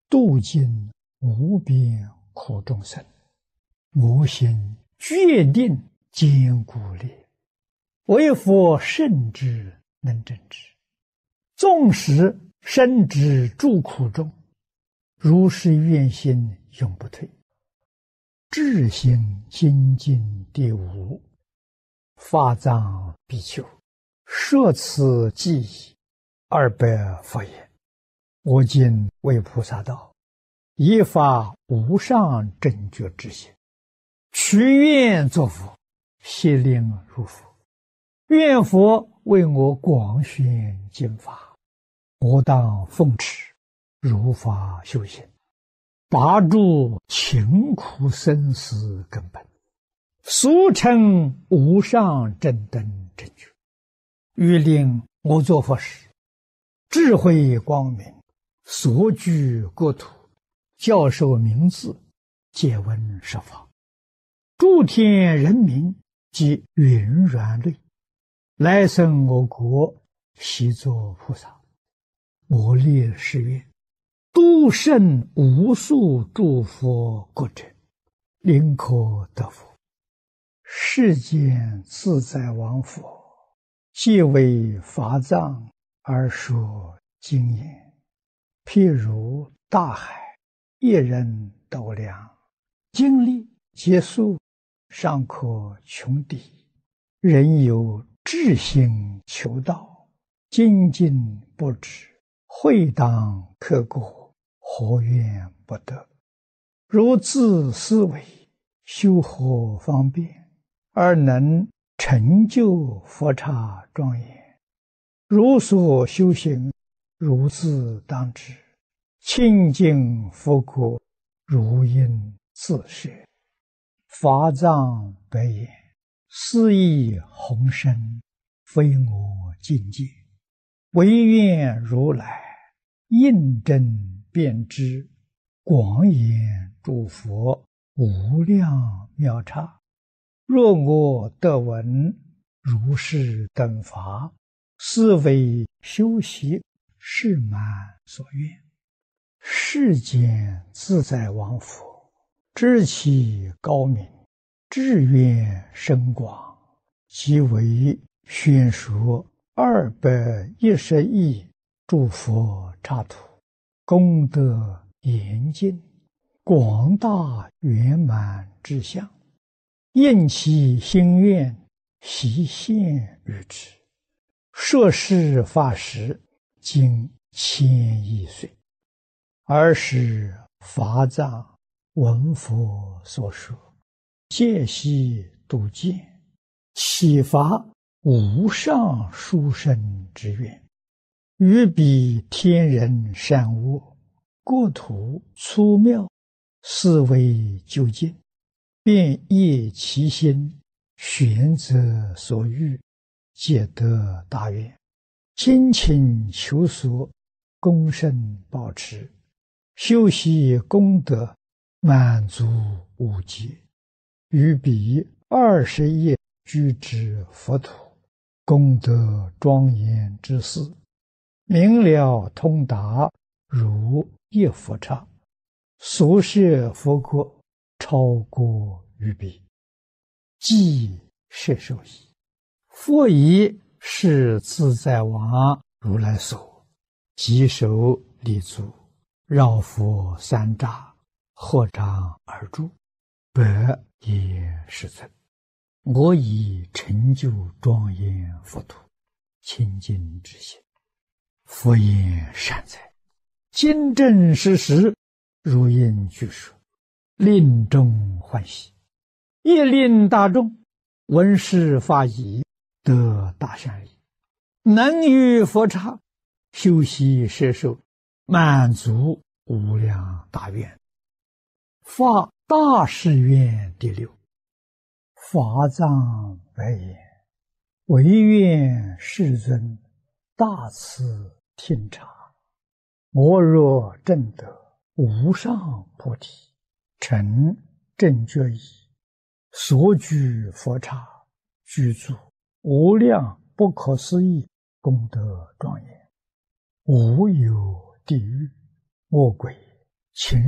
度尽无边苦众生，我心决定坚固力，为佛圣之能证之。纵使身之诸苦中，如是愿心永不退。至心精进第五，法藏比丘，摄此记忆200佛言：我今为菩萨道，以发无上正觉之心，许愿作佛，悉令如佛。愿佛为我广宣经法，我当奉持，如法修行，拔除勤苦生死根本，俗称无上正等正觉。欲令我作佛时，智慧光明，所居国土，教授名字，借闻十法，诸天人民及云软类，来生我国，悉作菩萨。我立誓愿，度胜无数诸佛国者，宁可得福。世间自在王佛，既为法藏而说经言，譬如大海，一人斗量，经历劫数，尚可穷敌。人有志心求道，精进不止，会当刻过，何怨不得？如自思维，修何方便，而能成就佛刹庄严？如所修行，如自当知，清净佛国，如应自设。法藏白言：斯亦宏深，非我境界，唯愿如来印证遍知，广演诸佛无量妙刹。若我得闻如是等法，斯为修习是满所愿。世间自在王佛，知其高明，志愿深广，即为宣说210亿诸佛刹土，功德严尽，广大圆满之相，应其心愿，悉现于之。摄事法时，经1000亿岁。尔时法藏闻佛所说，戒悉度见，启发无上殊胜之愿，于彼天人善恶，国土粗妙，思维究竟，便业其心，选择所欲，皆得大愿，精勤求索，功胜保持，修习功德，满足无极。于彼20亿居之佛土，功德庄严之事，明了通达，如一佛刹。所设佛国，超过于彼，即摄受矣。佛以是自在王如来所，即手立足，绕佛3匝，合掌而住，百也世尊，我已成就庄严佛土，清净之心。佛言：善哉！今正实实，如应具说，令众欢喜，亦令大众闻是法已，得大善利，能于佛刹修习摄受，满足无量大愿。发大誓愿第6。法藏白言：唯愿世尊大慈听察，我若证得无上菩提，成正觉已，所居佛刹，居住无量不可思议功德庄严，无有地狱、恶鬼、 情